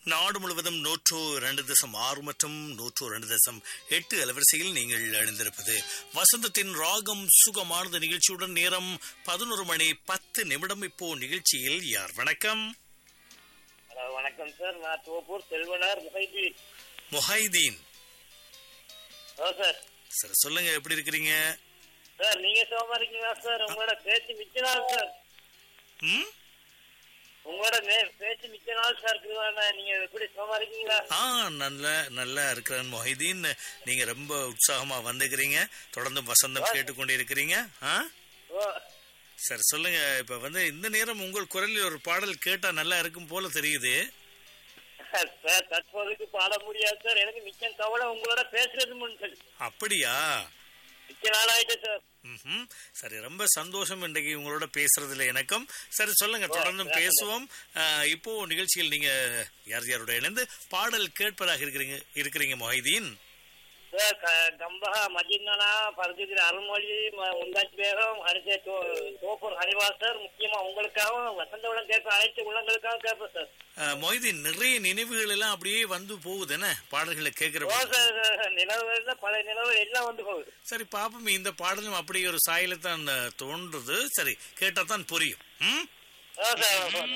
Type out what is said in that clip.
நாடு முழுவதும் 102.6 மற்றும் 102.8 அலைவரிசையில் நீங்கள் எழுந்திருப்பது வசந்தத்தின் ராகம் சுகமானது நிகழ்ச்சியுடன். நேரம் 11 மணி 10 நிமிடம். இப்போ நிகழ்ச்சியில் யார்? வணக்கம். வணக்கம் சார், நான் தோப்பூர் செல்வனார் முஹைதீன். சார் சார் சொல்லுங்க, எப்படி இருக்கிறீங்க? சார் நீங்க சுகமா இருக்கீங்களா சார்? உங்களோட பேச்சு மிச்ச நாள் சார். உங்களோட பேச்சு மிச்ச நாள் சார். நீங்க எப்படி சுகமா இருக்கீங்களா? நல்லா இருக்கிறேன் முஹைதீன். நீங்க ரொம்ப உற்சாகமா வந்துக்கிறீங்க, தொடர்ந்து வசந்தம் கேட்டுக்கொண்டு இருக்கிறீங்க. சார் சொல்லுங்க, இப்ப இந்த நேரம் உங்கள் குரலில் ஒரு பாடல் கேட்டா நல்லா இருக்கும் போல தெரியுது. சார் தற்போதைக்கு பாட முடியாது சார், எனக்கு மிச்சம் கவலை உங்களோட பேசுறது முன். அப்படியா? மிச்ச நாள் ஆயிட்டு சார். சரி, ரொம்ப சந்தோஷம் இன்றைக்கு உங்களோட பேசுறதுல எனக்கும். சரி சொல்லுங்க, தொடர்ந்து பேசுவோம். இப்போ நிகழ்ச்சியில் நீங்க யாரோட இணைந்து பாடல் கேட்பதாக இருக்கிறீங்க முஹைதீன்? கம்பஹா மஜித்னா பரதிகிற அருள்மொழி முந்தாஜ் பேகம் அடுத்த தோப்பூர் ஹரிவாசர். முக்கியமா உங்களுக்காகவும் வசந்தவுடன் கேட்ப அனைத்து உள்ளங்களுக்காக கேட்பேன் சார். மொய்தீன், நிறைய நினைவுகள் எல்லாம் அப்படியே வந்து போகுது என்ன பாடல்களை கேட்கிற? நிலவுகள் பழைய நிலவுகள் எல்லாம் வந்து போகுது. சரி பாப்போம், இந்த பாடலும் அப்படி ஒரு சாயல தான் தோன்றுது. சரி கேட்டா தான் புரியும்.